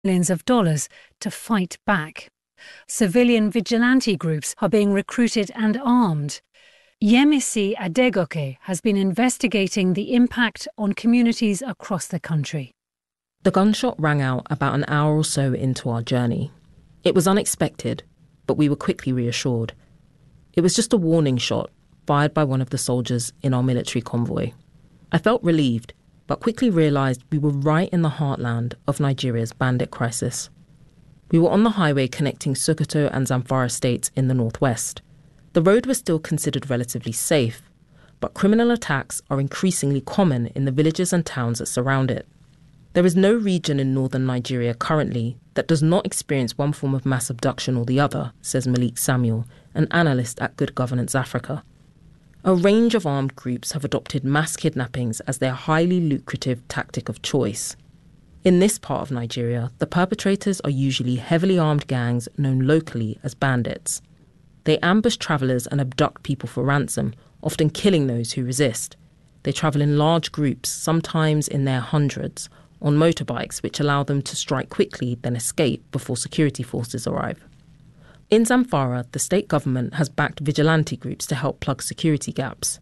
millions of dollars to fight back. Civilian vigilante groups are being recruited and armed. Yemisi Adegoke has been investigating the impact on communities across the country. The gunshot rang out about an hour or so into our journey. It was unexpected, but we were quickly reassured. It was just a warning shot fired by one of the soldiers in our military convoy. I felt relieved, but quickly realised we were right in the heartland of Nigeria's bandit crisis. We were on the highway connecting Sokoto and Zamfara states in the northwest. The road was still considered relatively safe, but criminal attacks are increasingly common in the villages and towns that surround it. There is no region in northern Nigeria currently that does not experience one form of mass abduction or the other, says Malik Samuel, an analyst at Good Governance Africa. A range of armed groups have adopted mass kidnappings as their highly lucrative tactic of choice. In this part of Nigeria, the perpetrators are usually heavily armed gangs known locally as bandits. They ambush travellers and abduct people for ransom, often killing those who resist. They travel in large groups, sometimes in their hundreds, on motorbikes which allow them to strike quickly, then escape before security forces arrive. In Zamfara, the state government has backed vigilante groups to help plug security gaps.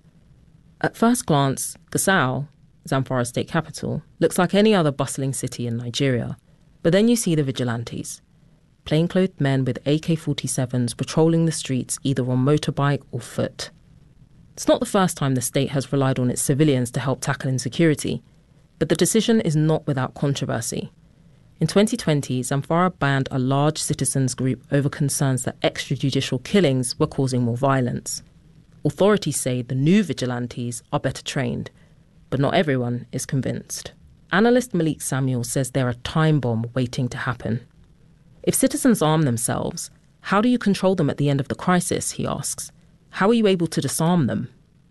At first glance, Gusau, Zamfara state capital, looks like any other bustling city in Nigeria. But then you see the vigilantes, plainclothed men with AK-47s patrolling the streets either on motorbike or foot. It's not the first time the state has relied on its civilians to help tackle insecurity, but the decision is not without controversy. In 2020, Zamfara banned a large citizens group over concerns that extrajudicial killings were causing more violence. Authorities say the new vigilantes are better trained, but not everyone is convinced. Analyst Malik Samuel says they're a time bomb waiting to happen. If citizens arm themselves, how do you control them at the end of the crisis, he asks. How are you able to disarm them?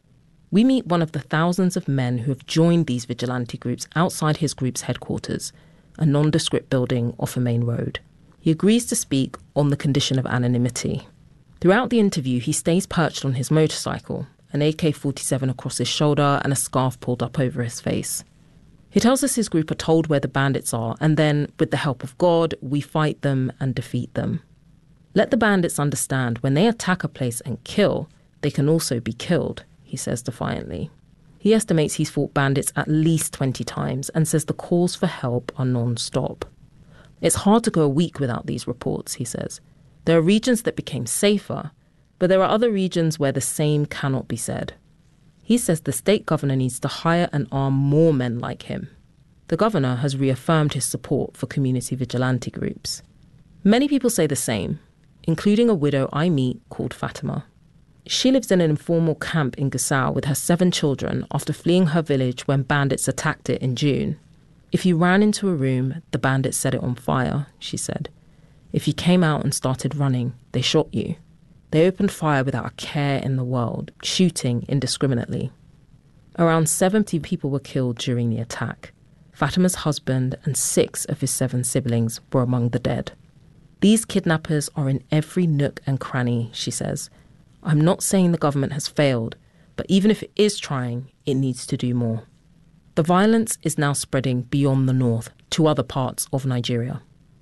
We meet one of the thousands of men who have joined these vigilante groups outside his group's headquarters, a nondescript building off a main road. He agrees to speak on the condition of anonymity. Throughout the interview, he stays perched on his motorcycle, an AK-47 across his shoulder and a scarf pulled up over his face. He tells us his group are told where the bandits are, and then, with the help of God, we fight them and defeat them. Let the bandits understand when they attack a place and kill, they can also be killed, he says defiantly. He estimates he's fought bandits at least 20 times and says the calls for help are non-stop. It's hard to go a week without these reports, he says. There are regions that became safer, but there are other regions where the same cannot be said. He says the state governor needs to hire and arm more men like him. The governor has reaffirmed his support for community vigilante groups. Many people say the same, including a widow I meet called Fatima. She lives in an informal camp in Gusau with her 7 children after fleeing her village when bandits attacked it in June. If you ran into a room, the bandits set it on fire, she said. If you came out and started running, they shot you. They opened fire without a care in the world, shooting indiscriminately. Around 70 people were killed during the attack. Fatima's husband and 6 of his 7 siblings were among the dead. These kidnappers are in every nook and cranny, she says. I'm not saying the government has failed, but even if it is trying, it needs to do more. The violence is now spreading beyond the north to other parts of Nigeria.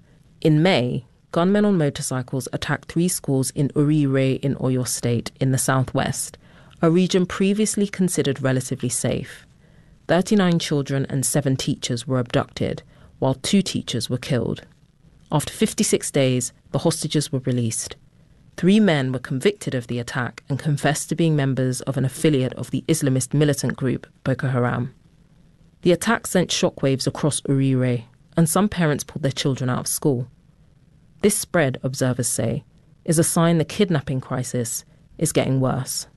In May, gunmen on motorcycles attacked 3 schools in Oríire in Oyo State in the southwest, a region previously considered relatively safe. 39 children and 7 teachers were abducted, while 2 teachers were killed. After 56 days, the hostages were released. 3 men were convicted of the attack and confessed to being members of an affiliate of the Islamist militant group Boko Haram. The attack sent shockwaves across Oríire, and some parents pulled their children out of school. This spread, observers say, is a sign the kidnapping crisis is getting worse.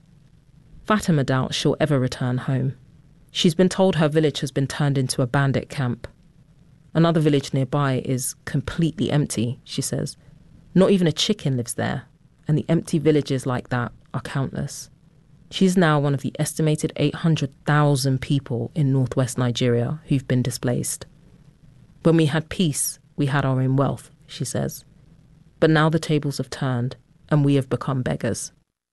Fatima doubts she'll ever return home. She's been told her village has been turned into a bandit camp. Another village nearby is completely empty, she says. Not even a chicken lives there, and the empty villages like that are countless. She's now one of the estimated 800,000 people in northwest Nigeria who've been displaced. When we had peace, we had our own wealth, she says. But now the tables have turned, and we have become beggars.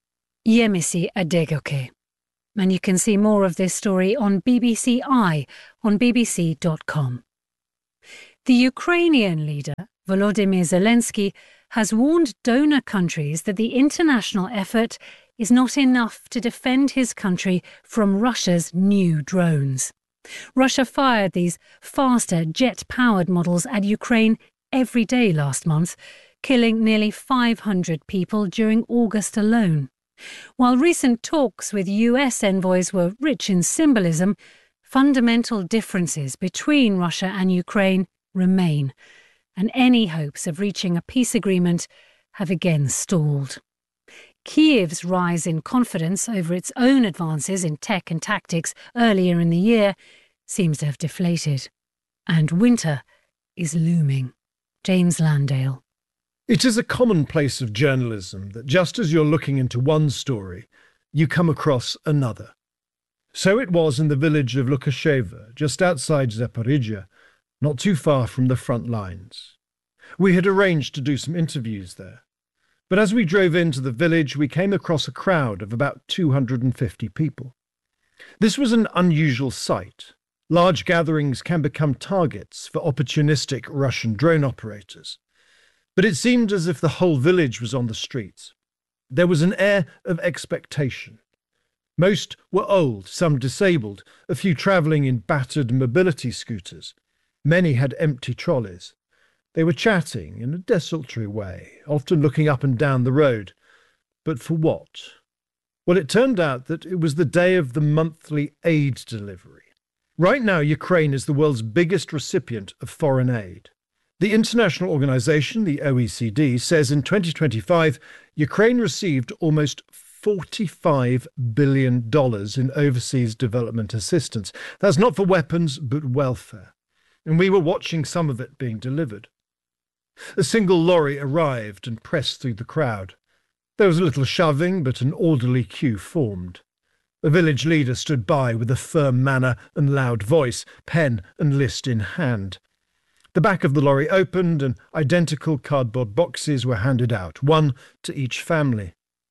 Yemisi Adegoke. And you can see more of this story on BBC I on bbc.com. The Ukrainian leader, Volodymyr Zelensky, has warned donor countries that the international effort is not enough to defend his country from Russia's new drones. Russia fired these faster jet-powered models at Ukraine every day last month, killing nearly 500 people during August alone. While recent talks with US envoys were rich in symbolism, fundamental differences between Russia and Ukraine remain, and any hopes of reaching a peace agreement have again stalled. Kyiv's rise in confidence over its own advances in tech and tactics earlier in the year seems to have deflated, and winter is looming. James Landale. It is a commonplace of journalism that just as you're looking into one story, you come across another. So it was in the village of Lukasheva, just outside Zaporizhia, not too far from the front lines. We had arranged to do some interviews there. But as we drove into the village, we came across a crowd of about 250 people. This was an unusual sight. Large gatherings can become targets for opportunistic Russian drone operators. But it seemed as if the whole village was on the streets. There was an air of expectation. Most were old, some disabled, a few travelling in battered mobility scooters. Many had empty trolleys. They were chatting in a desultory way, often looking up and down the road. But for what? Well, it turned out that it was the day of the monthly aid delivery. Right now, Ukraine is the world's biggest recipient of foreign aid. The international organisation, the OECD, says in 2025, Ukraine received almost $45 billion in overseas development assistance. That's not for weapons, but welfare. And we were watching some of it being delivered. A single lorry arrived and pressed through the crowd. There was a little shoving, but an orderly queue formed. A village leader stood by with a firm manner and loud voice, pen and list in hand. The back of the lorry opened and identical cardboard boxes were handed out, one to each family.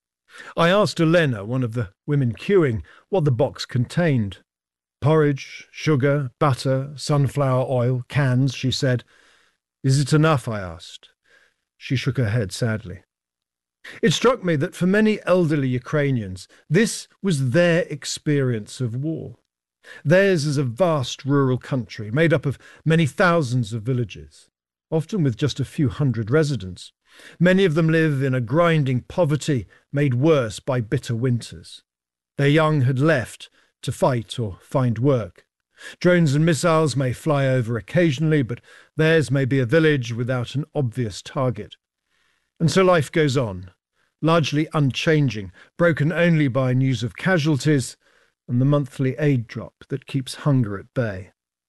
I asked Elena, one of the women queuing, what the box contained. Porridge, sugar, butter, sunflower oil, cans, she said. Is it enough? I asked. She shook her head sadly. It struck me that for many elderly Ukrainians, this was their experience of war. Theirs is a vast rural country made up of many thousands of villages, often with just a few hundred residents. Many of them live in a grinding poverty made worse by bitter winters. Their young had left to fight or find work. Drones and missiles may fly over occasionally, but theirs may be a village without an obvious target. And so life goes on, largely unchanging, broken only by news of casualties and the monthly aid drop that keeps hunger at bay.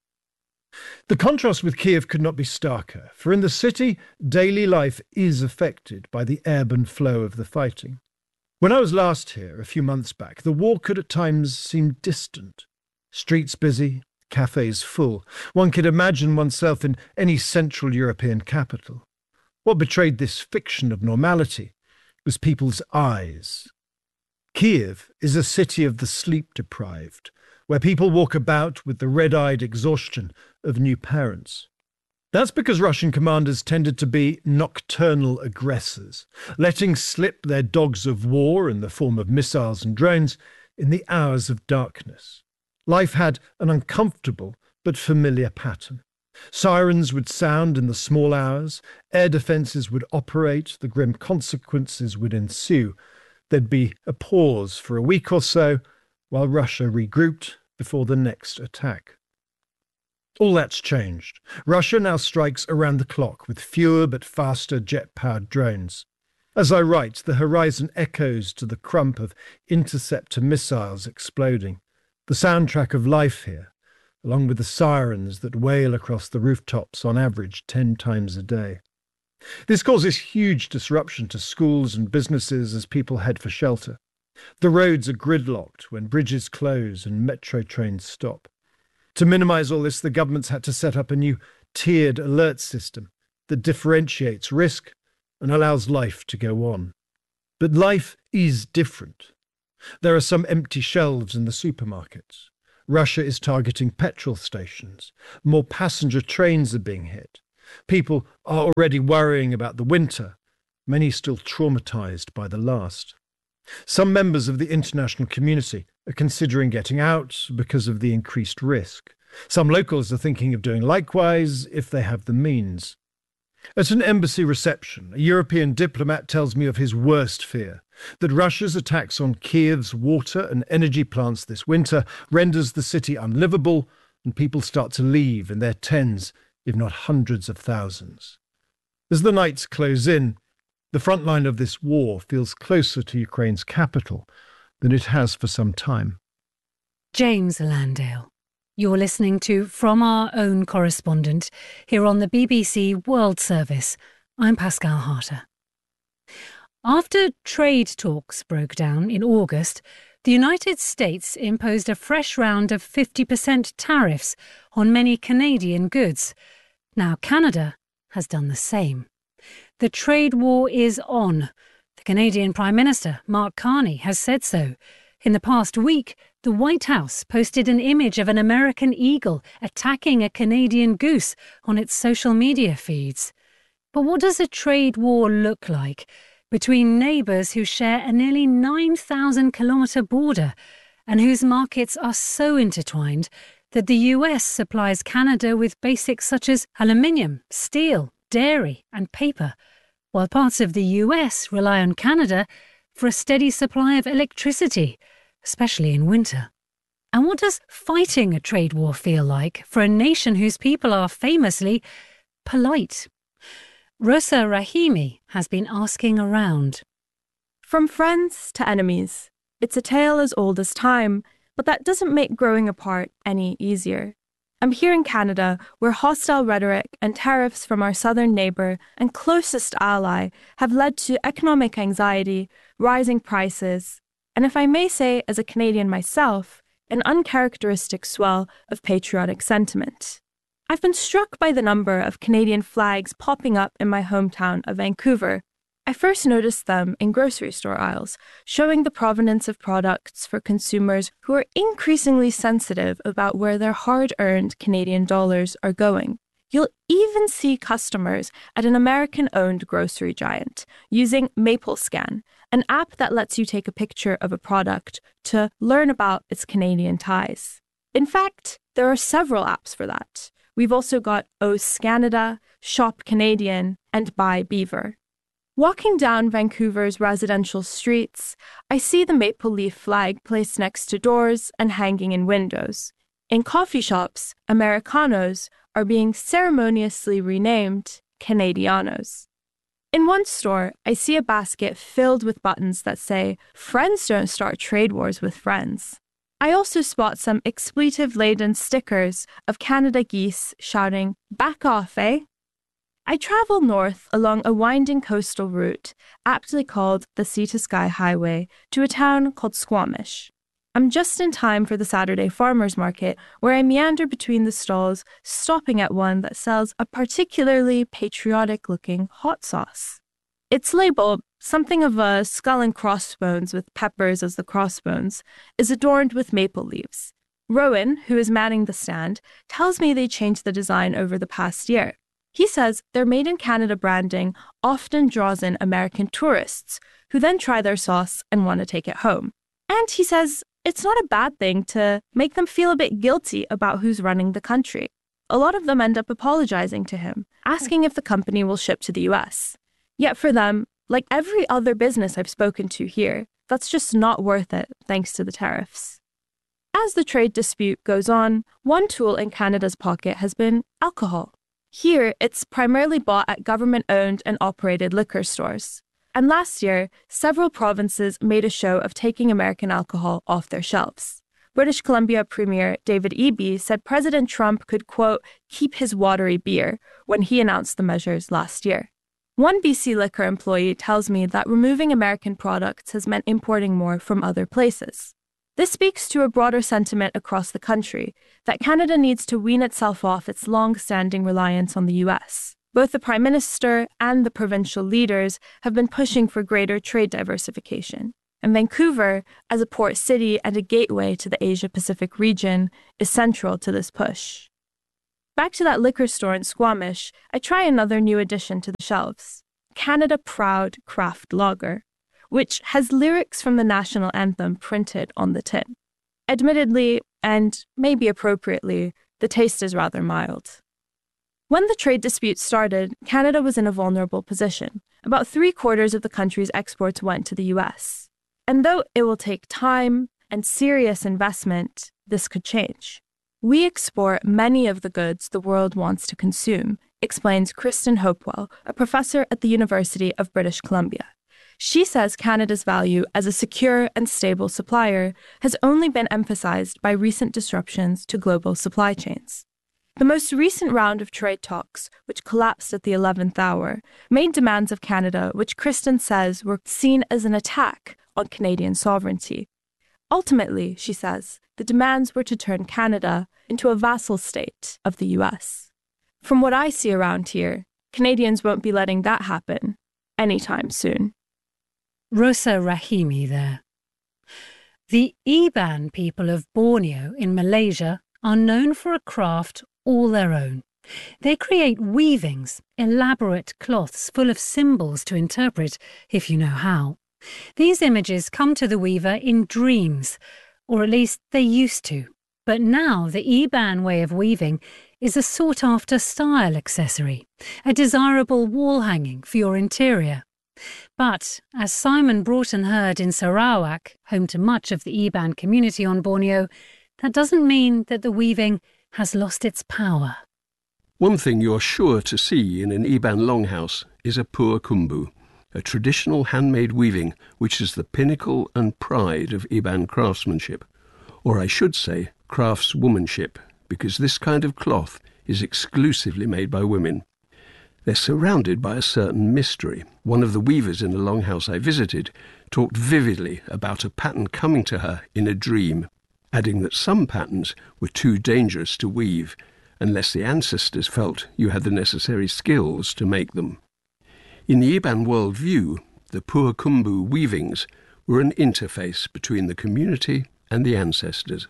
The contrast with Kiev could not be starker, for in the city, daily life is affected by the ebb and flow of the fighting. When I was last here, a few months back, the war could at times seem distant. Streets busy, cafes full. One could imagine oneself in any Central European capital. What betrayed this fiction of normality was people's eyes. Kiev is a city of the sleep-deprived, where people walk about with the red-eyed exhaustion of new parents. That's because Russian commanders tended to be nocturnal aggressors, letting slip their dogs of war in the form of missiles and drones in the hours of darkness. Life had an uncomfortable but familiar pattern. Sirens would sound in the small hours, air defences would operate, the grim consequences would ensue. There'd be a pause for a week or so while Russia regrouped before the next attack. All that's changed. Russia now strikes around the clock with fewer but faster jet-powered drones. As I write, the horizon echoes to the crump of interceptor missiles exploding, the soundtrack of life here, along with the sirens that wail across the rooftops on average 10 times a day. This causes huge disruption to schools and businesses as people head for shelter. The roads are gridlocked when bridges close and metro trains stop. To minimise all this, the government's had to set up a new tiered alert system that differentiates risk and allows life to go on. But life is different. There are some empty shelves in the supermarkets. Russia is targeting petrol stations. More passenger trains are being hit. People are already worrying about the winter, many still traumatized by the last. Some members of the international community are considering getting out because of the increased risk. Some locals are thinking of doing likewise if they have the means. At an embassy reception, a European diplomat tells me of his worst fear, that Russia's attacks on Kiev's water and energy plants this winter renders the city unlivable and people start to leave in their tens, if not hundreds of thousands. As the nights close in, the front line of this war feels closer to Ukraine's capital than it has for some time. James Landale. You're listening to From Our Own Correspondent here on the BBC World Service. I'm Pascal Harter. After trade talks broke down in August, the United States imposed a fresh round of 50% tariffs on many Canadian goods. Now Canada has done the same. The trade war is on. The Canadian Prime Minister, Mark Carney, has said so. In the past week, the White House posted an image of an American eagle attacking a Canadian goose on its social media feeds. But what does a trade war look like between neighbours who share a nearly 9,000-kilometre border and whose markets are so intertwined that the US supplies Canada with basics such as aluminium, steel, dairy and paper, while parts of the US rely on Canada for a steady supply of electricity, especially in winter? And what does fighting a trade war feel like for a nation whose people are famously polite? Rosa Rahimi has been asking around. From friends to enemies, it's a tale as old as time, but that doesn't make growing apart any easier. I'm here in Canada, where hostile rhetoric and tariffs from our southern neighbour and closest ally have led to economic anxiety, rising prices, and if I may say, as a Canadian myself, an uncharacteristic swell of patriotic sentiment. I've been struck by the number of Canadian flags popping up in my hometown of Vancouver. I first noticed them in grocery store aisles, showing the provenance of products for consumers who are increasingly sensitive about where their hard-earned Canadian dollars are going. You'll even see customers at an American-owned grocery giant using MapleScan, an app that lets you take a picture of a product to learn about its Canadian ties. In fact, there are several apps for that. We've also got OSCanada, Shop Canadian, and Buy Beaver. Walking down Vancouver's residential streets, I see the maple leaf flag placed next to doors and hanging in windows. In coffee shops, Americanos are being ceremoniously renamed Canadianos. In one store, I see a basket filled with buttons that say, "Friends don't start trade wars with friends." I also spot some expletive-laden stickers of Canada geese shouting, "Back off, eh?" I travel north along a winding coastal route, aptly called the Sea to Sky Highway, to a town called Squamish. I'm just in time for the Saturday farmers market, where I meander between the stalls, stopping at one that sells a particularly patriotic-looking hot sauce. Its label, something of a skull and crossbones with peppers as the crossbones, is adorned with maple leaves. Rowan, who is manning the stand, tells me they changed the design over the past year. He says their made-in-Canada branding often draws in American tourists, who then try their sauce and want to take it home. And he says it's not a bad thing to make them feel a bit guilty about who's running the country. A lot of them end up apologizing to him, asking if the company will ship to the US. Yet for them, like every other business I've spoken to here, that's just not worth it thanks to the tariffs. As the trade dispute goes on, one tool in Canada's pocket has been alcohol. Here, it's primarily bought at government-owned and operated liquor stores. And last year, several provinces made a show of taking American alcohol off their shelves. British Columbia Premier David Eby said President Trump could, quote, keep his watery beer when he announced the measures last year. One BC Liquor employee tells me that removing American products has meant importing more from other places. This speaks to a broader sentiment across the country that Canada needs to wean itself off its long-standing reliance on the US. Both the Prime Minister and the provincial leaders have been pushing for greater trade diversification. and Vancouver, as a port city and a gateway to the Asia-Pacific region, is central to this push. Back to that liquor store in Squamish, I try another new addition to the shelves, Canada Proud Craft Lager, which has lyrics from the national anthem printed on the tin. Admittedly, and maybe appropriately, the taste is rather mild. When the trade dispute started, Canada was in a vulnerable position. About 3/4 of the country's exports went to the US. And though it will take time and serious investment, this could change. We export many of the goods the world wants to consume, explains Kristen Hopewell, a professor at the University of British Columbia. She says Canada's value as a secure and stable supplier has only been emphasized by recent disruptions to global supply chains. The most recent round of trade talks, which collapsed at the 11th hour, made demands of Canada which Kristen says were seen as an attack on Canadian sovereignty. Ultimately, she says, the demands were to turn Canada into a vassal state of the US. From what I see around here, Canadians won't be letting that happen anytime soon. Rosa Rahimi there. The Iban people of Borneo in Malaysia are known for a craft all their own. They create weavings, elaborate cloths full of symbols to interpret, if you know how. These images come to the weaver in dreams, or at least they used to. But now the Iban way of weaving is a sought-after style accessory, a desirable wall hanging for your interior. But, as Simon Broughton heard in Sarawak, home to much of the Iban community on Borneo, that doesn't mean that the weaving has lost its power. One thing you're sure to see in an Iban longhouse is a pua kumbu, a traditional handmade weaving which is the pinnacle and pride of Iban craftsmanship, or I should say craftswomanship, because this kind of cloth is exclusively made by women. They're surrounded by a certain mystery. One of the weavers in the longhouse I visited talked vividly about a pattern coming to her in a dream, adding that some patterns were too dangerous to weave unless the ancestors felt you had the necessary skills to make them. In the Iban worldview, the pua kumbu weavings were an interface between the community and the ancestors.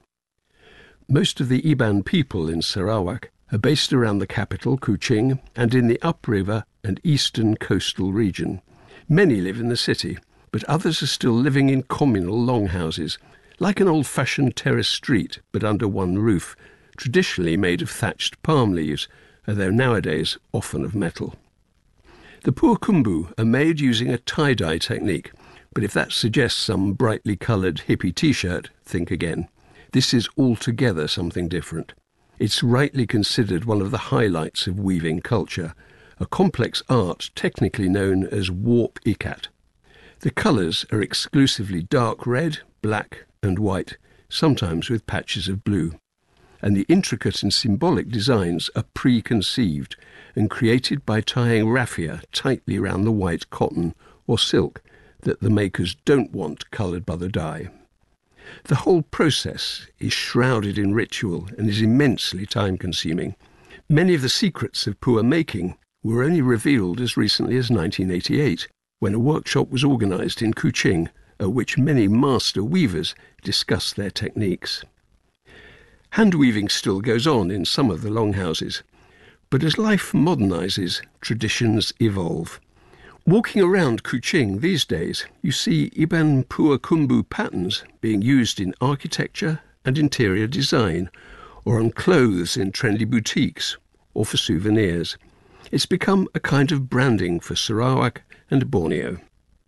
Most of the Iban people in Sarawak are based around the capital, Kuching, and in the upriver and eastern coastal region. Many live in the city, but others are still living in communal longhouses, like an old-fashioned terrace street, but under one roof, traditionally made of thatched palm leaves, although nowadays often of metal. The pua kumbu are made using a tie-dye technique, but if that suggests some brightly coloured hippie t-shirt, think again. This is altogether something different. It's rightly considered one of the highlights of weaving culture, a complex art technically known as warp ikat. The colours are exclusively dark red, black and white, sometimes with patches of blue. And the intricate and symbolic designs are preconceived and created by tying raffia tightly round the white cotton or silk that the makers don't want coloured by the dye. The whole process is shrouded in ritual and is immensely time-consuming. Many of the secrets of pua making were only revealed as recently as 1988, when a workshop was organised in Kuching, at which many master weavers discussed their techniques. Hand-weaving still goes on in some of the longhouses, but as life modernises, traditions evolve. Walking around Kuching these days, you see Iban pua kumbu patterns being used in architecture and interior design, or on clothes in trendy boutiques, or for souvenirs. It's become a kind of branding for Sarawak and Borneo.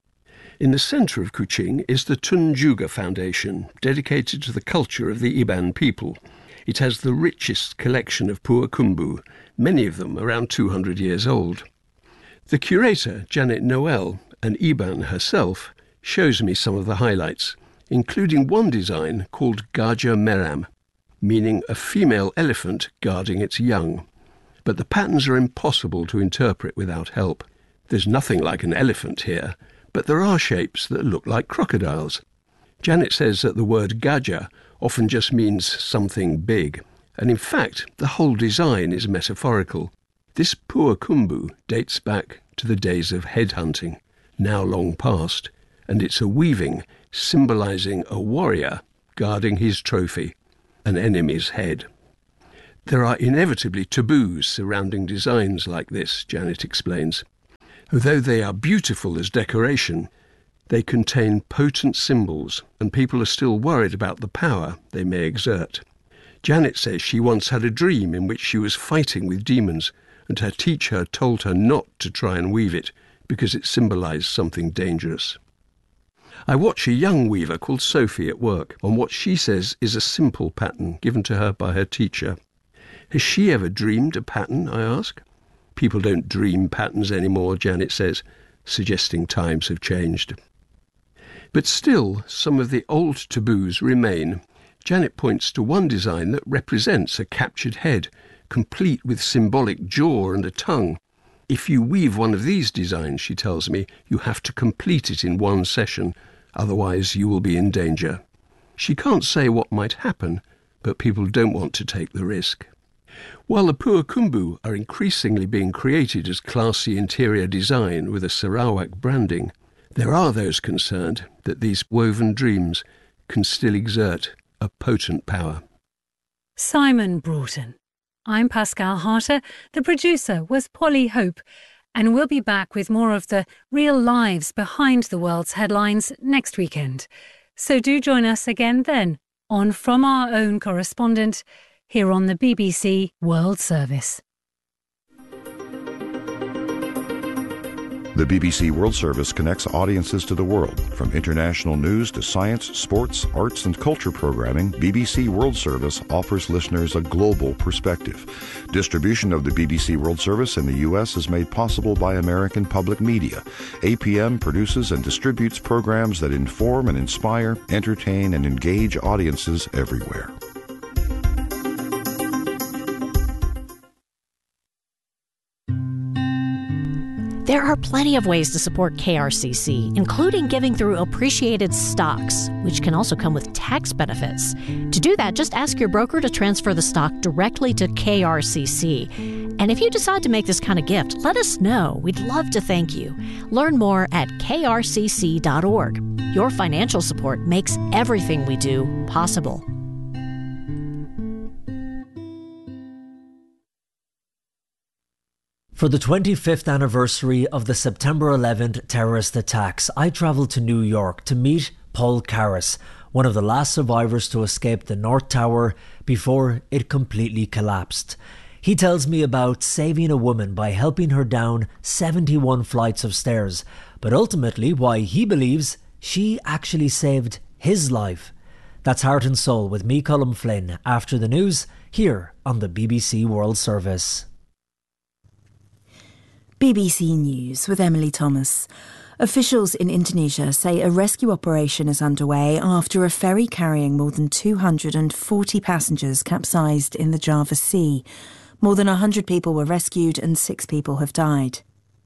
In the centre of Kuching is the Tun Juga Foundation, dedicated to the culture of the Iban people. It has the richest collection of pua kumbu, many of them around 200 years old. The curator, Janet Noel, an Iban herself, shows me some of the highlights, including one design called Gajah Meram, meaning a female elephant guarding its young. But the patterns are impossible to interpret without help. There's nothing like an elephant here, but there are shapes that look like crocodiles. Janet says that the word Gajah often just means something big, and in fact the whole design is metaphorical. This pua kumbu dates back to the days of headhunting, now long past, and it's a weaving symbolising a warrior guarding his trophy, an enemy's head. There are inevitably taboos surrounding designs like this, Janet explains. Although they are beautiful as decoration, they contain potent symbols, and people are still worried about the power they may exert. Janet says she once had a dream in which she was fighting with demons, and her teacher told her not to try and weave it because it symbolised something dangerous. I watch a young weaver called Sophie at work on what she says is a simple pattern given to her by her teacher. Has she ever dreamed a pattern, I ask? People don't dream patterns anymore, Janet says, suggesting times have changed. But still, some of the old taboos remain. Janet points to one design that represents a captured head, complete with symbolic jaw and a tongue. If you weave one of these designs, she tells me, you have to complete it in one session, otherwise you will be in danger. She can't say what might happen, but people don't want to take the risk. While the Pua Khumbu are increasingly being created as classy interior design with a Sarawak branding, there are those concerned that these woven dreams can still exert a potent power. Simon Broughton. I'm Pascal Harter. The producer was Polly Hope. And we'll be back with more of the real lives behind the world's headlines next weekend. So do join us again then on From Our Own Correspondent here on the BBC World Service. The BBC World Service connects audiences to the world. From international news to science, sports, arts and culture programming, BBC World Service offers listeners a global perspective. Distribution of the BBC World Service in the U.S. is made possible by American Public Media. APM produces and distributes programs that inform and inspire, entertain and engage audiences everywhere. There are plenty of ways to support KRCC, including giving through appreciated stocks, which can also come with tax benefits. To do that, just ask your broker to transfer the stock directly to KRCC. And if you decide to make this kind of gift, let us know. We'd love to thank you. Learn more at krcc.org. Your financial support makes everything we do possible. For the 25th anniversary of the September 11th terrorist attacks, I travelled to New York to meet Paul Karras, one of the last survivors to escape the North Tower before it completely collapsed. He tells me about saving a woman by helping her down 71 flights of stairs, but ultimately why he believes she actually saved his life. That's Heart and Soul with me, Colm Flynn, after the news here on the BBC World Service. BBC News with Emily Thomas. Officials in Indonesia say a rescue operation is underway after a ferry carrying more than 240 passengers capsized in the Java Sea. More than 100 people were rescued and 6 people have died.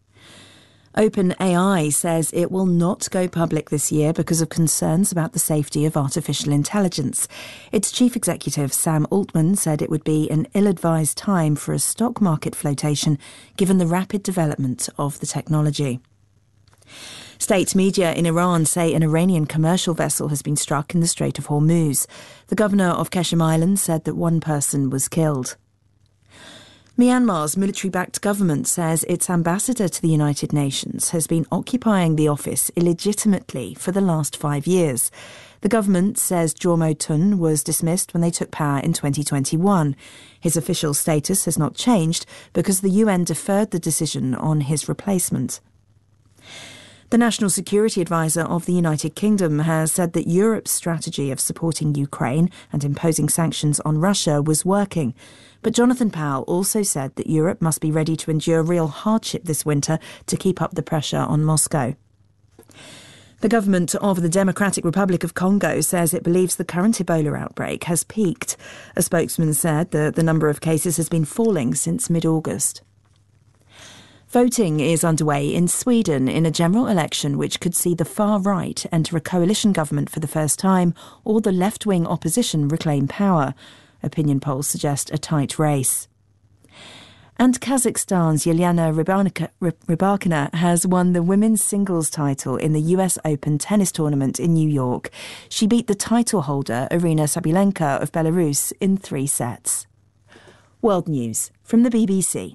OpenAI says it will not go public this year because of concerns about the safety of artificial intelligence. Its chief executive, Sam Altman, said it would be an ill-advised time for a stock market flotation given the rapid development of the technology. State media in Iran say an Iranian commercial vessel has been struck in the Strait of Hormuz. The governor of Qeshm Island said that 1 person was killed. Myanmar's military-backed government says its ambassador to the United Nations has been occupying the office illegitimately for the last 5 years. The government says Jormo Tun was dismissed when they took power in 2021. His official status has not changed because the UN deferred the decision on his replacement. The National Security Advisor of the United Kingdom has said that Europe's strategy of supporting Ukraine and imposing sanctions on Russia was working. But Jonathan Powell also said that Europe must be ready to endure real hardship this winter to keep up the pressure on Moscow. The government of the Democratic Republic of Congo says it believes the current Ebola outbreak has peaked. A spokesman said that the number of cases has been falling since mid-August. Voting is underway in Sweden in a general election which could see the far right enter a coalition government for the first time or the left-wing opposition reclaim power. Opinion polls suggest a tight race. And Kazakhstan's Yelena Rybakina has won the women's singles title in the US Open tennis tournament in New York. She beat the title holder, Arina Sabalenka of Belarus, in 3 sets. World News from the BBC.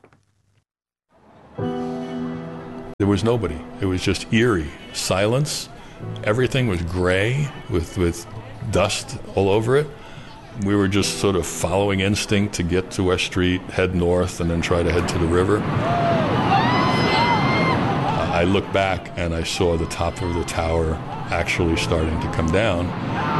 There was nobody. It was just eerie silence. Everything was gray with dust all over it. We were just sort of following instinct to get to West Street, head north, and then try to head to the river. I looked back and I saw the top of the tower actually starting to come down.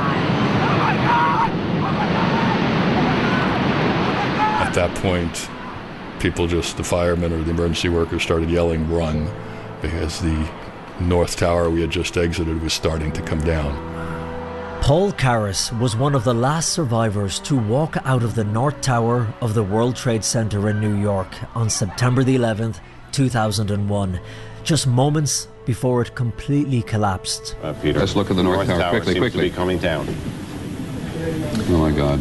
At that point, the firemen or the emergency workers started yelling, "Run," because the North Tower we had just exited was starting to come down. Paul Karras was one of the last survivors to walk out of the North Tower of the World Trade Center in New York on September the 11th, 2001, just moments before it completely collapsed. Peter, let's look at the North Tower quickly. To be coming down. Oh my God.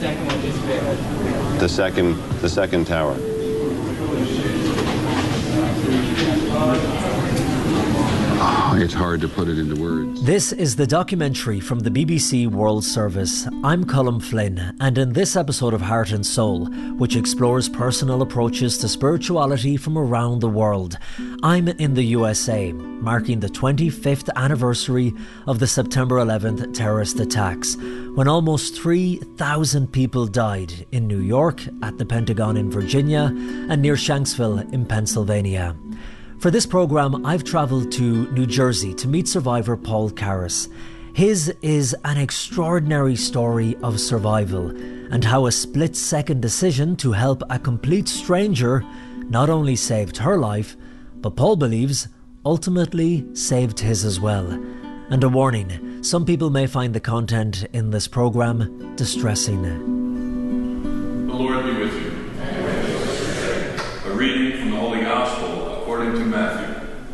The second tower. It's hard to put it into words. This is the documentary from the BBC World Service. I'm Colm Flynn, and in this episode of Heart and Soul, which explores personal approaches to spirituality from around the world, I'm in the USA, marking the 25th anniversary of the September 11th terrorist attacks, when almost 3,000 people died in New York, at the Pentagon in Virginia, and near Shanksville in Pennsylvania. For this programme, I've travelled to New Jersey to meet survivor Paul Karras. His is an extraordinary story of survival and how a split-second decision to help a complete stranger not only saved her life, but Paul believes ultimately saved his as well. And a warning, some people may find the content in this programme distressing. The Lord be with you. A reading from the Holy Gospel according to Matthew.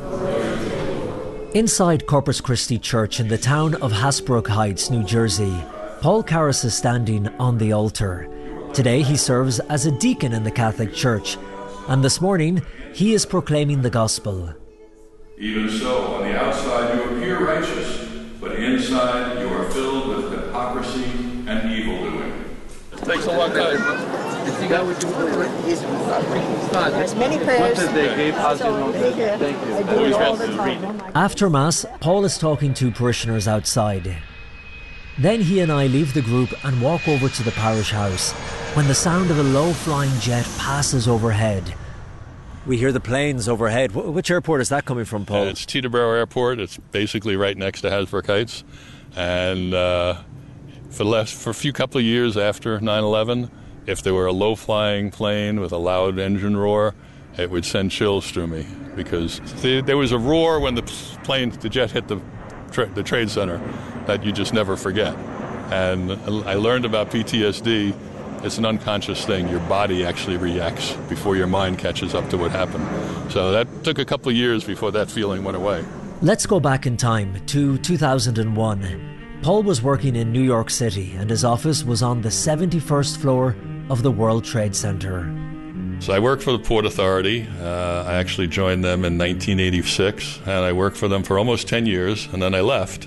Inside Corpus Christi Church in the town of Hasbrook Heights, New Jersey, Paul Karras is standing on the altar. Today he serves as a deacon in the Catholic Church, and this morning he is proclaiming the gospel. Even so, on the outside you appear righteous, but inside you are filled with hypocrisy and evildoing. Thanks a lot, guys. As many prayers. After Mass, Paul is talking to parishioners outside. Then he and I leave the group and walk over to the parish house when the sound of a low-flying jet passes overhead. We hear the planes overhead. Which airport is that coming from, Paul? It's Teterboro Airport. It's basically right next to Hasbrook Heights. And for a few couple of years after 9/11, if there were a low-flying plane with a loud engine roar, it would send chills through me, because there was a roar when the jet hit the Trade Center that you just never forget. And I learned about PTSD. It's an unconscious thing. Your body actually reacts before your mind catches up to what happened. So that took a couple of years before that feeling went away. Let's go back in time to 2001. Paul was working in New York City, and his office was on the 71st floor of the World Trade Center. So I worked for the Port Authority. I actually joined them in 1986, and I worked for them for almost 10 years, and then I left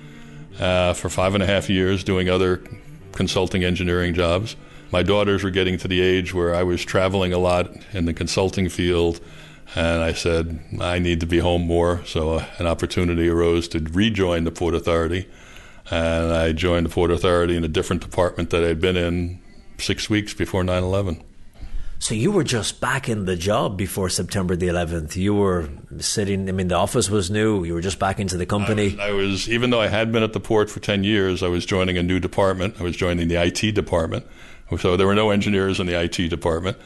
for 5.5 years doing other consulting engineering jobs. My daughters were getting to the age where I was traveling a lot in the consulting field, and I said, I need to be home more, so an opportunity arose to rejoin the Port Authority. And I joined the Port Authority in a different department that I'd been in 6 weeks before 9/11. So you were just back in the job before September the 11th. You were sitting, the office was new. You were just back into the company. I was, even though I had been at the port for 10 years, I was joining a new department. I was joining the IT department. So there were no engineers in the IT department.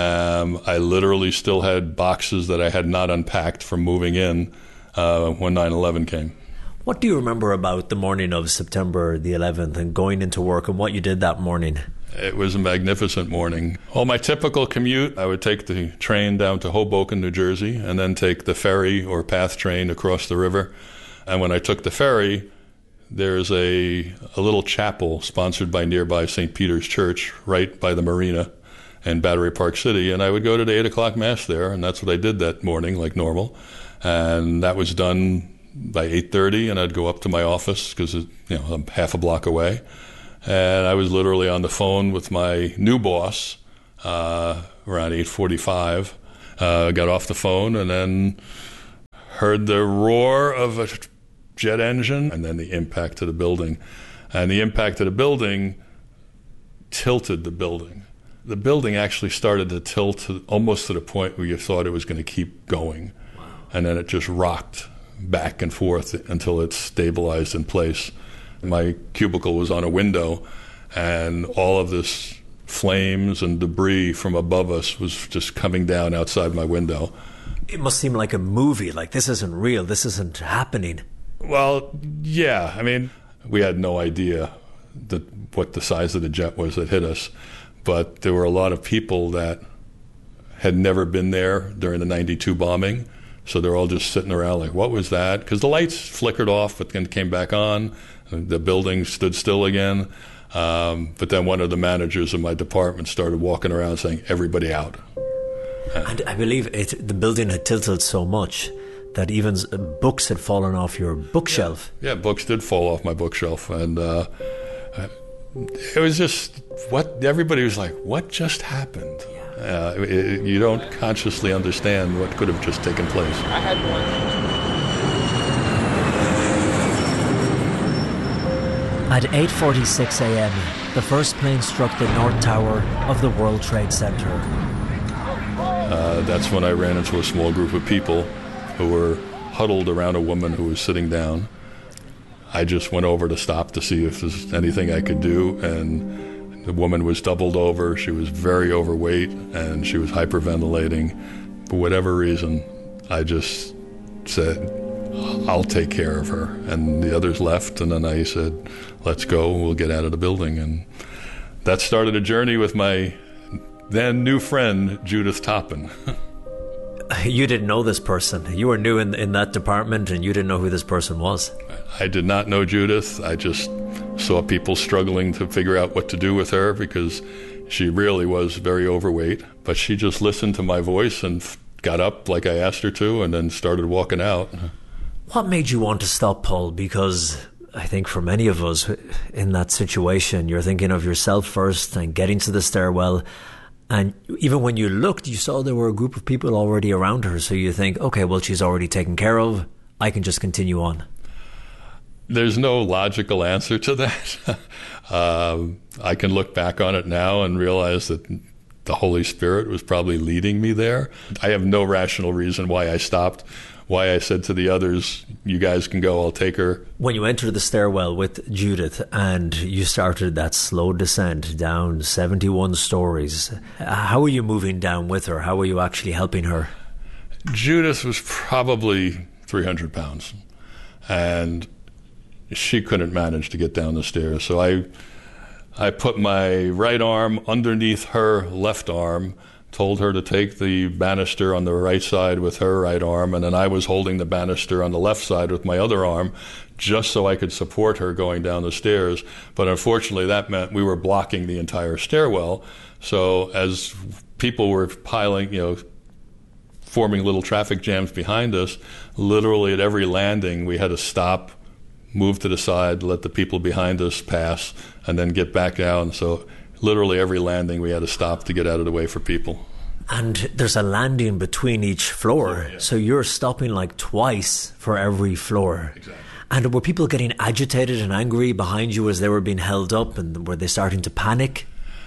I literally still had boxes that I had not unpacked from moving in when 9/11 came. What do you remember about the morning of September the 11th and going into work and what you did that morning? It was a magnificent morning. Well, my typical commute, I would take the train down to Hoboken, New Jersey, and then take the ferry or PATH train across the river. And when I took the ferry, there's a little chapel sponsored by nearby St. Peter's Church right by the marina. in Battery Park City, and I would go to the 8 o'clock Mass there, and that's what I did that morning, like normal. And that was done by 8:30, and I'd go up to my office because I'm half a block away. And I was literally on the phone with my new boss around 8:45. Got off the phone and then heard the roar of a jet engine and then the impact to the building. And the impact to the building tilted the building. The building actually started to tilt almost to the point where you thought it was going to keep going. Wow. And then it just rocked back and forth until it stabilized in place. My cubicle was on a window, and all of this flames and debris from above us was just coming down outside my window. It must seem like a movie, like this isn't real, this isn't happening. Well, yeah, I mean, we had no idea what the size of the jet was that hit us, but there were a lot of people that had never been there during the 92 bombing, so they're all just sitting around like, what was that? Because the lights flickered off but then came back on, the building stood still again. But then one of the managers in my department started walking around saying, everybody out. And I believe the building had tilted so much that even books had fallen off your bookshelf. Yeah, books did fall off my bookshelf. And it was just, everybody was like, what just happened? Yeah. You don't consciously understand what could have just taken place. I had one. At 8:46 a.m., the first plane struck the North Tower of the World Trade Center. That's when I ran into a small group of people who were huddled around a woman who was sitting down. I just went over to stop to see if there's anything I could do, and the woman was doubled over. She was very overweight, and she was hyperventilating. For whatever reason, I just said, I'll take care of her. And the others left, and then I said, let's go, we'll get out of the building. And that started a journey with my then new friend, Judith Toppin. You didn't know this person. You were new in that department, and you didn't know who this person was. I did not know Judith. I just saw people struggling to figure out what to do with her because she really was very overweight. But she just listened to my voice and got up like I asked her to, and then started walking out. What made you want to stop, Paul? Because I think for many of us in that situation, you're thinking of yourself first and getting to the stairwell. And even when you looked, you saw there were a group of people already around her. So you think, okay, well, she's already taken care of. I can just continue on. There's no logical answer to that. I can look back on it now and realize that the Holy Spirit was probably leading me there. I have no rational reason why I stopped. Why I said to the others, you guys can go, I'll take her. When you entered the stairwell with Judith and you started that slow descent down 71 stories, how were you moving down with her? How were you actually helping her? Judith was probably 300 pounds, and she couldn't manage to get down the stairs. So I put my right arm underneath her left arm, told her to take the banister on the right side with her right arm, and then I was holding the banister on the left side with my other arm just so I could support her going down the stairs. But unfortunately, that meant we were blocking the entire stairwell. So as people were piling, forming little traffic jams behind us, literally at every landing we had to stop, move to the side, let the people behind us pass, and then get back down. So literally every landing we had to stop to get out of the way for people. And there's a landing between each floor, yeah. So you're stopping like twice for every floor. Exactly. And were people getting agitated and angry behind you as they were being held up, and were they starting to panic?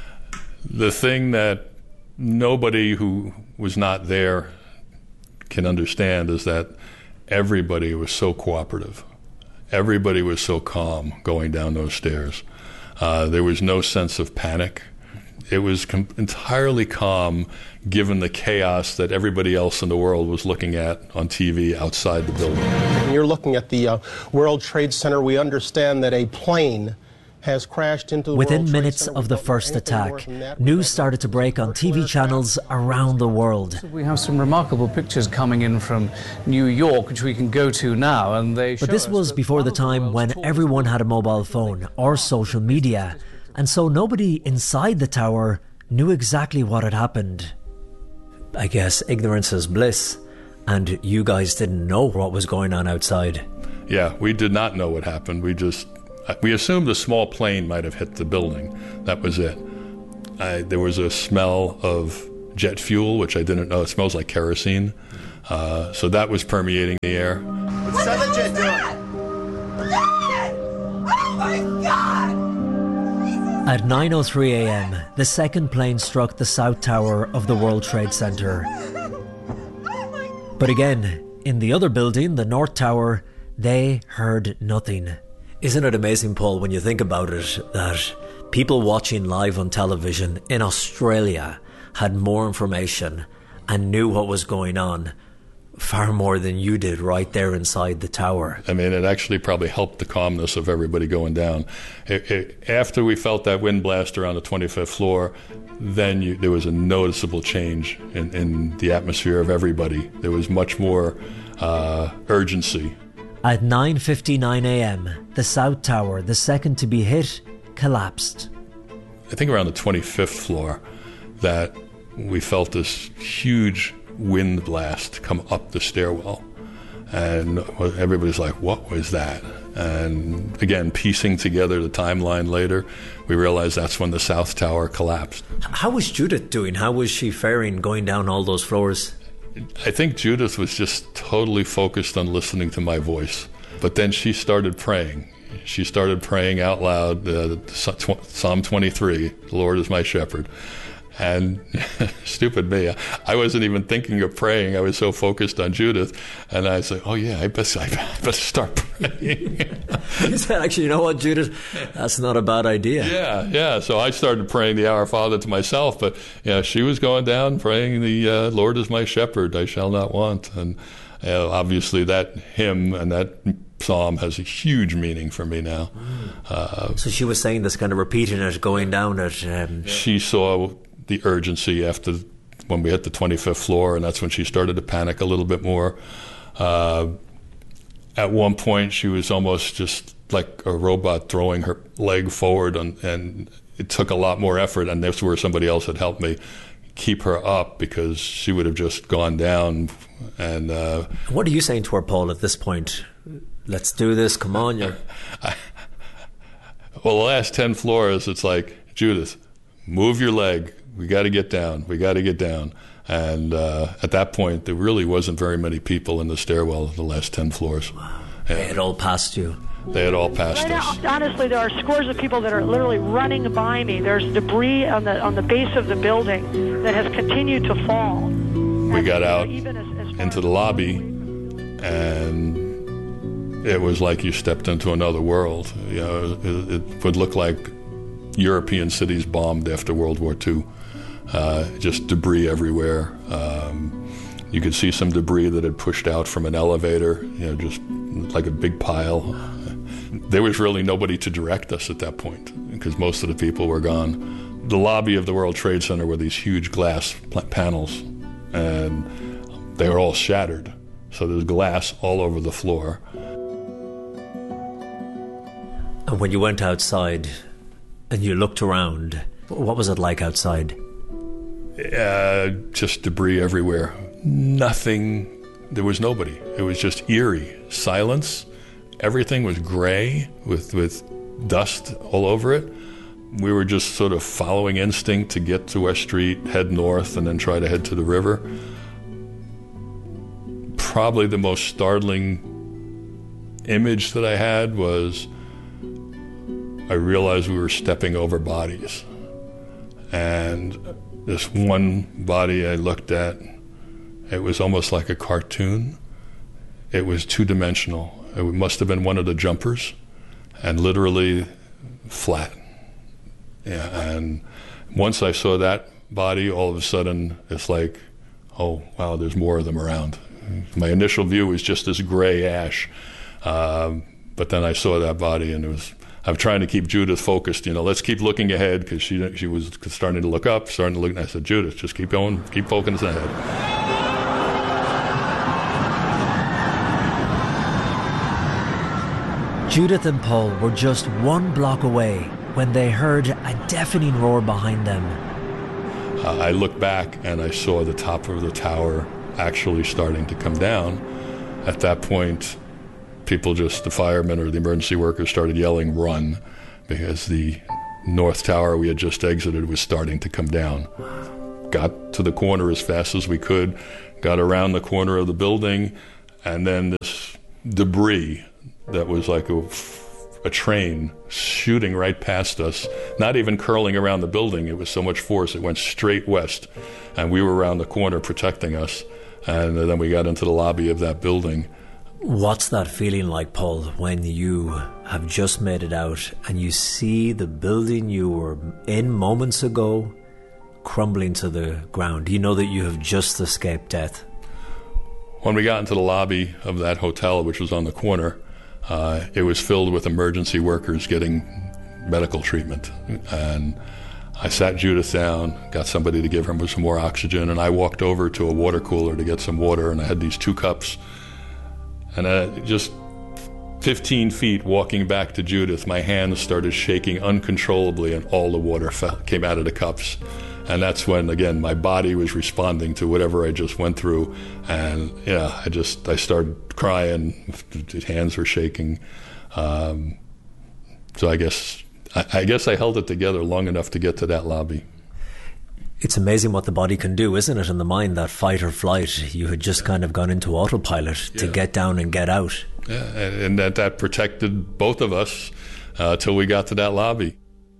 The thing that nobody who was not there can understand is that everybody was so cooperative. Everybody was so calm going down those stairs. There was no sense of panic. It was entirely calm given the chaos that everybody else in the world was looking at on TV outside the building. When you're looking at the World Trade Center, we understand that a plane has crashed into the Within minutes of the first attack, news started to break on TV channels around the world. We have some remarkable pictures coming in from New York, which we can go to now. But this was before the time when everyone had a mobile phone or social media, and so nobody inside the tower knew exactly what had happened. I guess ignorance is bliss, and you guys didn't know what was going on outside. Yeah, we did not know what happened. We assumed a small plane might have hit the building. That was it. There was a smell of jet fuel, which I didn't know. It smells like kerosene. So that was permeating the air. What's the other jet doing? Dad! Oh my God! At 9:03 a.m., the second plane struck the South Tower of the World Trade Center. But again, in the other building, the North Tower, they heard nothing. Isn't it amazing, Paul, when you think about it, that people watching live on television in Australia had more information and knew what was going on far more than you did right there inside the tower? I mean, it actually probably helped the calmness of everybody going down. After we felt that wind blast around the 25th floor, then there was a noticeable change in the atmosphere of everybody. There was much more urgency. At 9:59 a.m, the South Tower, the second to be hit, collapsed. I think around the 25th floor that we felt this huge wind blast come up the stairwell. And everybody's like, what was that? And again, piecing together the timeline later, we realized that's when the South Tower collapsed. How was Judith doing? How was she faring going down all those floors? I think Judith was just totally focused on listening to my voice. But then she started praying. She started praying out loud, Psalm 23, the Lord is my shepherd. And stupid me, I wasn't even thinking of praying. I was so focused on Judith. And I said, oh yeah, I better start praying. You said, actually, you know what, Judith? That's not a bad idea. Yeah. So I started praying the Our Father to myself. But yeah, she was going down praying the Lord is my shepherd, I shall not want. And obviously that hymn and that psalm has a huge meaning for me now. So she was saying this, kind of repeating it, going down it. She saw the urgency after when we hit the 25th floor, and that's when she started to panic a little bit more. At one point, she was almost just like a robot throwing her leg forward, and it took a lot more effort, and that's where somebody else had helped me keep her up, because she would have just gone down. And what are you saying to her, Paul, at this point? Let's do this, come on. Well, the last 10 floors, it's like, Judith, move your leg. We got to get down. And at that point, there really wasn't very many people in the stairwell of the last 10 floors. Wow. They had all passed you. They had all passed us. Honestly, there are scores of people that are literally running by me. There's debris on the base of the building that has continued to fall. We got out into the lobby, and it was like you stepped into another world. You know, it would look like European cities bombed after World War II. Just debris everywhere. You could see some debris that had pushed out from an elevator, just like a big pile. There was really nobody to direct us at that point, because most of the people were gone. The lobby of the World Trade Center were these huge glass panels, and they were all shattered. So there's glass all over the floor. And when you went outside and you looked around, what was it like outside? Just debris everywhere. Nothing. There was nobody. It was just eerie silence. Everything was gray with dust all over it. We were just sort of following instinct to get to West Street, head north, and then try to head to the river. Probably the most startling image that I had was I realized we were stepping over bodies. And this one body I looked at, it was almost like a cartoon. It was two-dimensional. It must have been one of the jumpers, and literally flat. Yeah, and once I saw that body, all of a sudden, it's like, oh, wow, there's more of them around. My initial view was just this gray ash, but then I saw that body, and I'm trying to keep Judith focused. Let's keep looking ahead, because she was starting to look up, and I said, Judith, just keep going, keep focusing ahead. Judith and Paul were just 1 block away when they heard a deafening roar behind them. I looked back and I saw the top of the tower actually starting to come down. At that point, the firemen or the emergency workers started yelling, "Run," because the north tower we had just exited was starting to come down. Got to the corner as fast as we could, got around the corner of the building, and then this debris that was like a train shooting right past us, not even curling around the building. It was so much force, it went straight west, and we were around the corner protecting us, and then we got into the lobby of that building. What's that feeling like, Paul, when you have just made it out and you see the building you were in moments ago crumbling to the ground? You know that you have just escaped death. When we got into the lobby of that hotel, which was on the corner, it was filled with emergency workers getting medical treatment. And I sat Judith down, got somebody to give her some more oxygen, and I walked over to a water cooler to get some water, and I had these 2 cups. And just 15 feet walking back to Judith, my hands started shaking uncontrollably, and all the water came out of the cups. And that's when, again, my body was responding to whatever I just went through. And yeah, I started crying. The hands were shaking. So I guess I held it together long enough to get to that lobby. It's amazing what the body can do, isn't it? In the mind, that fight or flight, you had just kind of gone into autopilot to get down and get out. Yeah, and that protected both of us till we got to that lobby.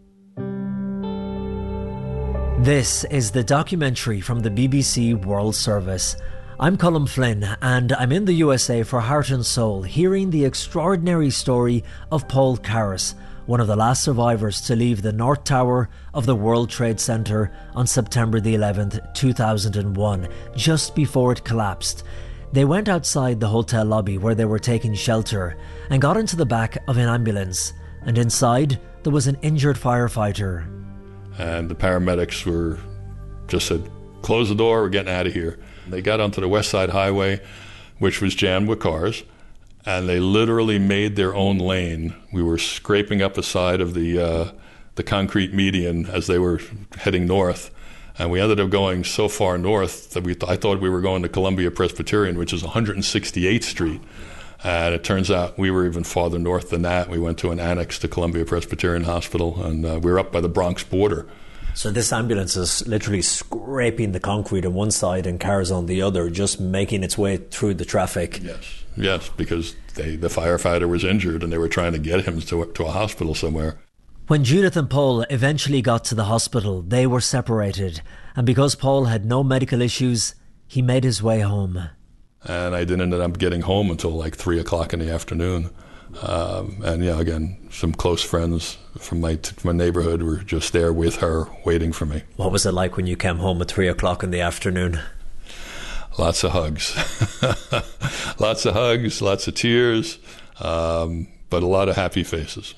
This is the documentary from the BBC World Service. I'm Colm Flynn, and I'm in the USA for Heart and Soul, hearing the extraordinary story of Paul Carus, one of the last survivors to leave the North Tower of the World Trade Center on September the 11th, 2001, just before it collapsed. They went outside the hotel lobby where they were taking shelter and got into the back of an ambulance, and inside there was an injured firefighter. And the paramedics just said, "Close the door, we're getting out of here." They got onto the West Side Highway, which was jammed with cars, and they literally made their own lane. We were scraping up the side of the concrete median as they were heading north, and we ended up going so far north that I thought we were going to Columbia Presbyterian, which is 168th Street. And it turns out we were even farther north than that. We went to an annex to Columbia Presbyterian Hospital, and we were up by the Bronx border. So this ambulance is literally scraping the concrete on one side and cars on the other, just making its way through the traffic. Yes, because the firefighter was injured and they were trying to get him to a hospital somewhere. When Judith and Paul eventually got to the hospital, they were separated. And because Paul had no medical issues, he made his way home. And I didn't end up getting home until like 3 o'clock in the afternoon. And yeah, again, some close friends from my neighborhood were just there with her, waiting for me. What was it like when you came home at 3 o'clock in the afternoon? Lots of hugs. Lots of hugs, lots of tears, but a lot of happy faces.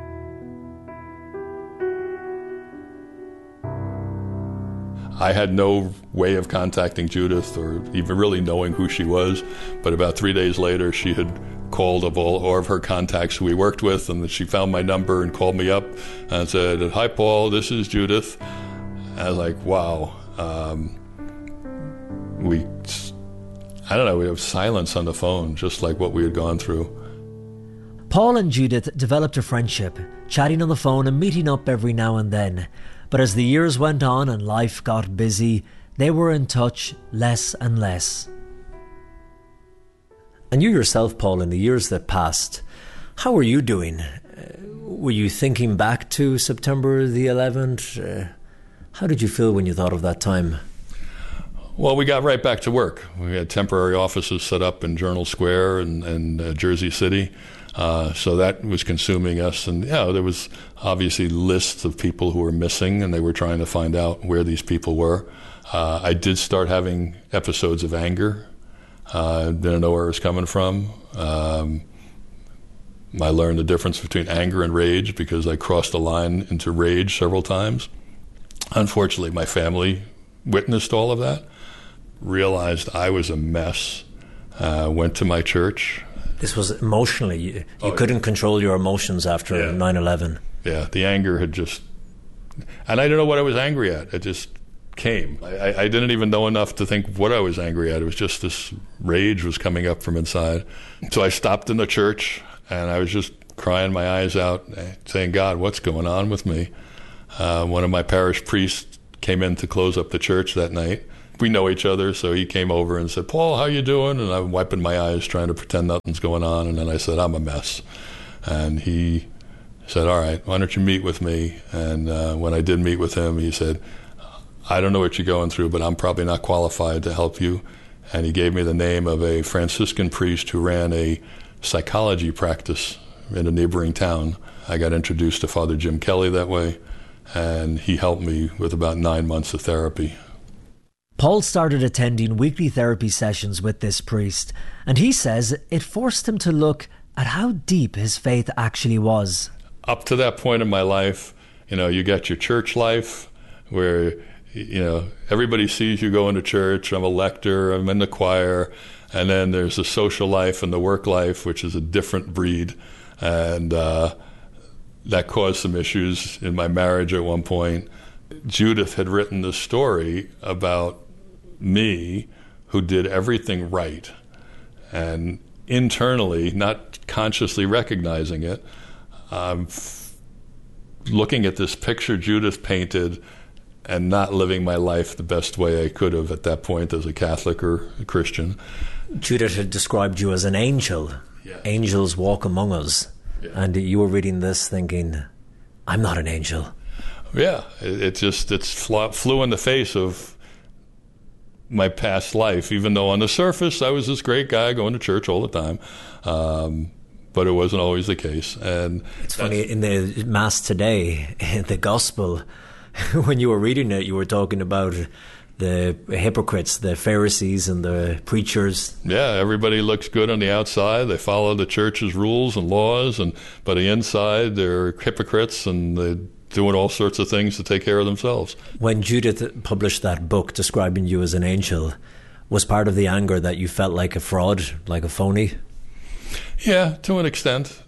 I had no way of contacting Judith or even really knowing who she was, but about 3 days later she had called up all of her contacts who we worked with, and she found my number and called me up and said, "Hi Paul, this is Judith." And I was like, wow. We have silence on the phone, just like what we had gone through. Paul and Judith developed a friendship, chatting on the phone and meeting up every now and then. But as the years went on and life got busy, they were in touch less and less. And you yourself, Paul, in the years that passed, how were you doing? Were you thinking back to September the 11th? How did you feel when you thought of that time? Well, we got right back to work. We had temporary offices set up in Journal Square and Jersey City. So that was consuming us. And there was obviously lists of people who were missing, and they were trying to find out where these people were. I did start having episodes of anger. Didn't know where it was coming from. I learned the difference between anger and rage because I crossed the line into rage several times. Unfortunately, my family witnessed all of that, realized I was a mess, went to my church. This was emotionally, you couldn't control your emotions after 9/11. Yeah, the anger had just, and I don't know what I was angry at. came. I didn't even know enough to think what I was angry at. It was just this rage was coming up from inside. So I stopped in the church, and I was just crying my eyes out, saying, God, what's going on with me? One of my parish priests came in to close up the church that night. We know each other, so he came over and said, Paul, how you doing? And I'm wiping my eyes, trying to pretend nothing's going on. And then I said, I'm a mess. And he said, all right, why don't you meet with me? And when I did meet with him, he said, I don't know what you're going through, but I'm probably not qualified to help you. And he gave me the name of a Franciscan priest who ran a psychology practice in a neighboring town. I got introduced to Father Jim Kelly that way, and he helped me with about 9 months of therapy. Paul started attending weekly therapy sessions with this priest, and he says it forced him to look at how deep his faith actually was. Up to that point in my life, you got your church life where, everybody sees you going to church. I'm a lector, I'm in the choir. And then there's the social life and the work life, which is a different breed. And that caused some issues in my marriage at one point. Judith had written this story about me who did everything right. And internally, not consciously recognizing it, looking at this picture Judith painted and not living my life the best way I could have at that point as a Catholic or a Christian. Judith had described you as an angel. Yes. Angels walk among us. Yeah. And you were reading this thinking, I'm not an angel. Yeah, it flew in the face of my past life, even though on the surface I was this great guy going to church all the time. But it wasn't always the case. And it's funny, in the Mass today, in the Gospel, when you were reading it, you were talking about the hypocrites, the Pharisees and the preachers. Yeah, everybody looks good on the outside. They follow the church's rules and laws, but the inside, they're hypocrites and they're doing all sorts of things to take care of themselves. When Judith published that book describing you as an angel, was part of the anger that you felt like a fraud, like a phony? Yeah, to an extent.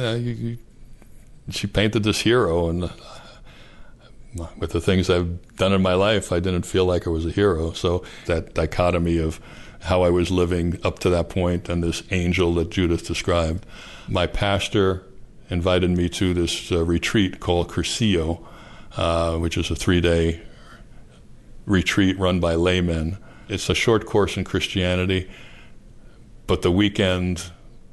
She painted this hero, and with the things I've done in my life, I didn't feel like I was a hero. So that dichotomy of how I was living up to that point and this angel that Judith described. My pastor invited me to this retreat called Cursillo, which is a 3-day retreat run by laymen. It's a short course in Christianity, but the weekend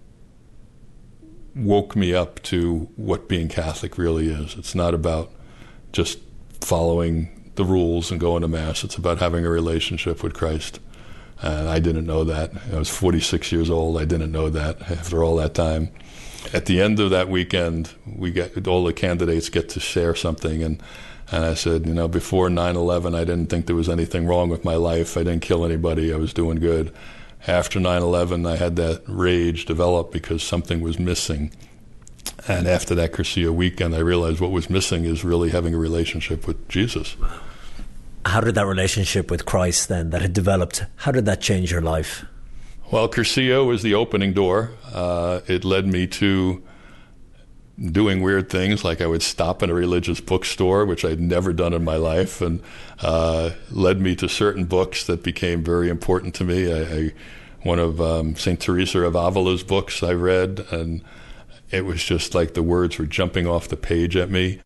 woke me up to what being Catholic really is. It's not about just following the rules and going to Mass. It's about having a relationship with Christ. And I didn't know that. I was 46 years old. I didn't know that after all that time. At the end of that weekend, all the candidates get to share something. And I said, before 9/11, I didn't think there was anything wrong with my life. I didn't kill anybody. I was doing good. After 9/11, I had that rage develop because something was missing. And after that Cursillo weekend, I realized what was missing is really having a relationship with Jesus. How did that relationship with Christ then that had developed, how did that change your life? Well, Cursillo was the opening door. It led me to doing weird things, like I would stop in a religious bookstore, which I'd never done in my life, and led me to certain books that became very important to me. One of St. Teresa of Avila's books I read, and it was just like the words were jumping off the page at me.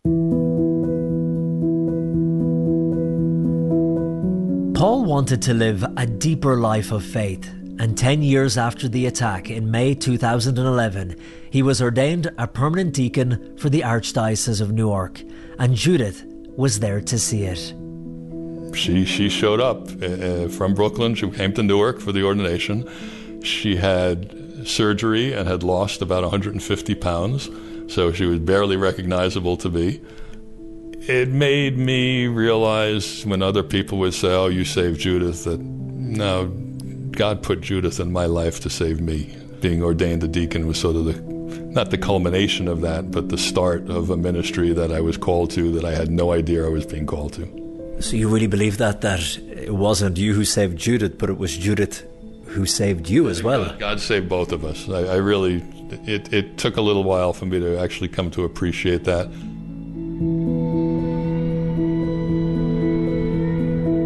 Paul wanted to live a deeper life of faith, and 10 years after the attack in May 2011, he was ordained a permanent deacon for the Archdiocese of Newark, and Judith was there to see it. She showed up from Brooklyn. She came to Newark for the ordination. She had surgery and had lost about 150 pounds, so she was barely recognizable to me. It made me realize when other people would say, oh, you saved Judith, that no, God put Judith in my life to save me. Being ordained a deacon was sort of not the culmination of that, but the start of a ministry that I was called to that I had no idea I was being called to. So you really believe that it wasn't you who saved Judith, but it was Judith who saved you as well? God saved both of us. I really, it took a little while for me to actually come to appreciate that.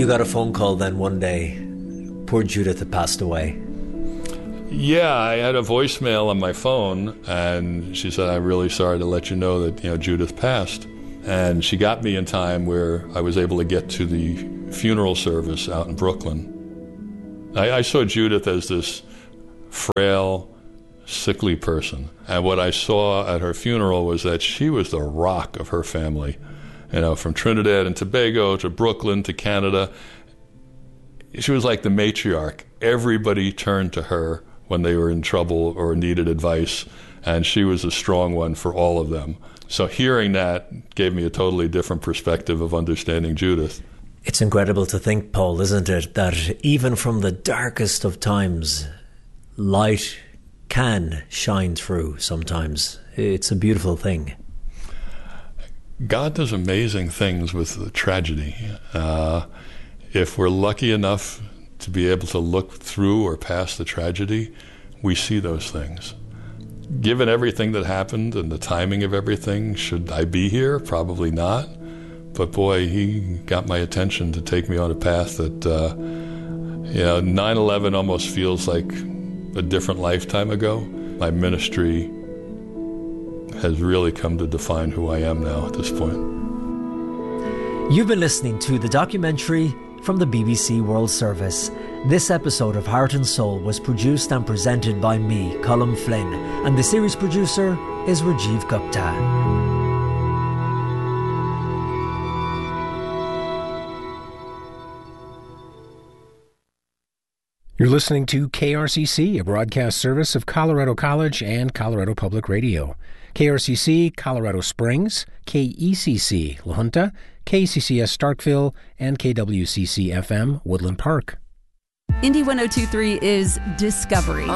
you got a phone call then one day. Poor Judith had passed away. Yeah, I had a voicemail on my phone, and she said, "I'm really sorry to let you know that, Judith passed." And she got me in time where I was able to get to the funeral service out in Brooklyn. I saw Judith as this frail, sickly person. And what I saw at her funeral was that she was the rock of her family. From Trinidad and Tobago to Brooklyn to Canada. She was like the matriarch. Everybody turned to her when they were in trouble or needed advice, and she was a strong one for all of them. So hearing that gave me a totally different perspective of understanding Judith. It's incredible to think, Paul, isn't it, that even from the darkest of times, light can shine through sometimes. It's a beautiful thing. God does amazing things with the tragedy. If we're lucky enough to be able to look through or past the tragedy, we see those things. Given everything that happened and the timing of everything, should I be here? Probably not. But boy, he got my attention to take me on a path that, 9/11 almost feels like a different lifetime ago. My ministry has really come to define who I am now at this point. You've been listening to the documentary from the BBC World Service. This episode of Heart and Soul was produced and presented by me, Colm Flynn, and the series producer is Rajiv Gupta. You're listening to KRCC, a broadcast service of Colorado College and Colorado Public Radio. KRCC, Colorado Springs, KECC, La Junta, KCCS Starkville, and KWCC-FM, Woodland Park. Indie 102.3 is Discovery.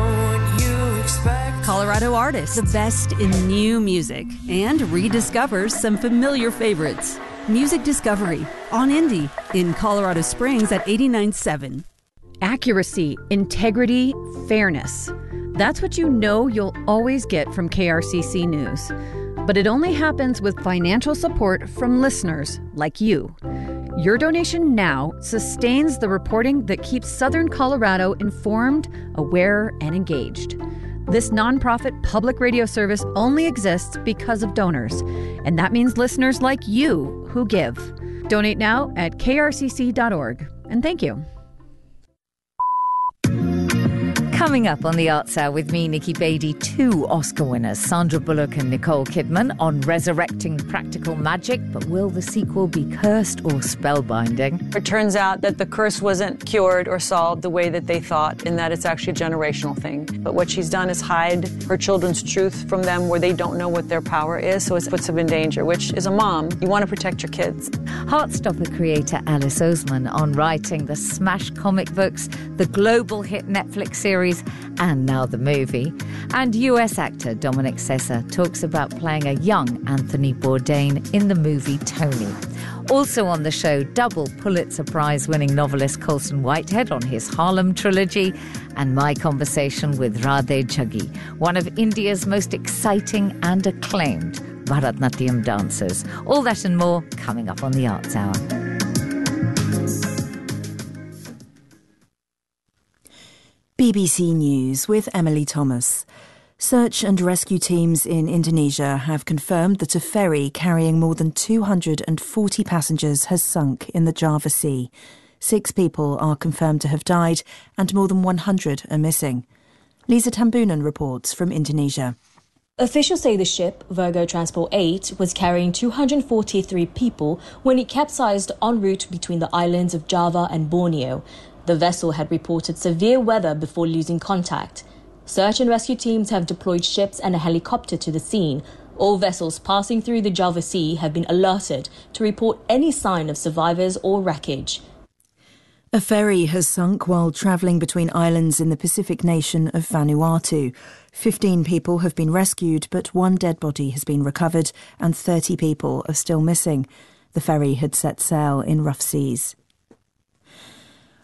Colorado artists, the best in new music, and rediscovers some familiar favorites. Music Discovery on Indie in Colorado Springs at 89.7. Accuracy, integrity, fairness. That's what you know you'll always get from KRCC News. But it only happens with financial support from listeners like you. Your donation now sustains the reporting that keeps Southern Colorado informed, aware, and engaged. This nonprofit public radio service only exists because of donors, and that means listeners like you who give. Donate now at krcc.org. And thank you. Coming up on the Arts Hour with me, Nikki Beattie, 2 Oscar winners, Sandra Bullock and Nicole Kidman, on resurrecting practical magic. But will the sequel be cursed or spellbinding? It turns out that the curse wasn't cured or solved the way that they thought, and that it's actually a generational thing. But what she's done is hide her children's truth from them where they don't know what their power is, so it puts them in danger, which, as a mom, you want to protect your kids. Heartstopper creator Alice Oseman on writing the smash comic books, the global hit Netflix series, and now the movie. And US actor Dominic Sessa talks about playing a young Anthony Bourdain in the movie Tony. Also on the show, double Pulitzer Prize-winning novelist Colson Whitehead on his Harlem trilogy, and my conversation with Radhe Jaggi, one of India's most exciting and acclaimed Bharatnatyam dancers. All that and more coming up on the Arts Hour. BBC News with Emily Thomas. Search and rescue teams in Indonesia have confirmed that a ferry carrying more than 240 passengers has sunk in the Java Sea. 6 people are confirmed to have died and more than 100 are missing. Lisa Tambunan reports from Indonesia. Officials say the ship, Virgo Transport 8, was carrying 243 people when it capsized en route between the islands of Java and Borneo. The vessel had reported severe weather before losing contact. Search and rescue teams have deployed ships and a helicopter to the scene. All vessels passing through the Java Sea have been alerted to report any sign of survivors or wreckage. A ferry has sunk while travelling between islands in the Pacific nation of Vanuatu. 15 people have been rescued, but 1 dead body has been recovered and 30 people are still missing. The ferry had set sail in rough seas.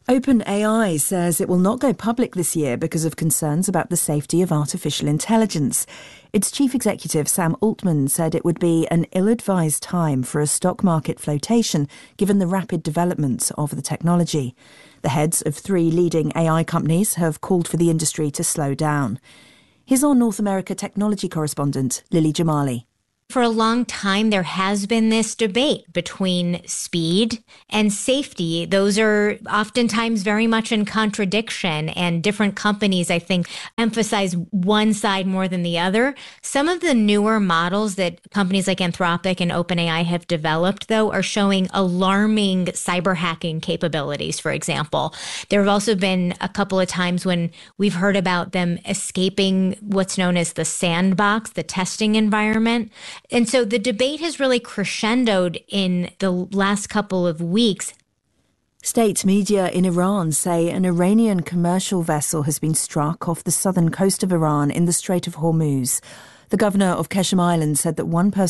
OpenAI says it will not go public this year because of concerns about the safety of artificial intelligence. Its chief executive, Sam Altman, said it would be an ill-advised time for a stock market flotation given the rapid developments of the technology. The heads of 3 leading AI companies have called for the industry to slow down. Here's our North America technology correspondent, Lily Jamali. For a long time, there has been this debate between speed and safety. Those are oftentimes very much in contradiction, and different companies, I think, emphasize one side more than the other. Some of the newer models that companies like Anthropic and OpenAI have developed, though, are showing alarming cyber hacking capabilities, for example. There have also been a couple of times when we've heard about them escaping what's known as the sandbox, the testing environment. And so the debate has really crescendoed in the last couple of weeks. State media in Iran say an Iranian commercial vessel has been struck off the southern coast of Iran in the Strait of Hormuz. The governor of Qeshm Island said that one person